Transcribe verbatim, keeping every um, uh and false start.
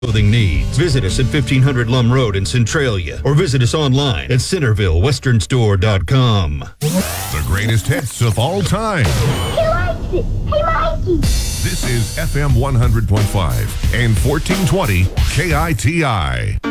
clothing needs. Visit us at fifteen hundred Lum Road in Centralia or visit us online at Centerville Western Store dot com. The greatest hits of all time. He likes it. Hey, Mikey. This is F M one hundred point five and fourteen twenty K I T I.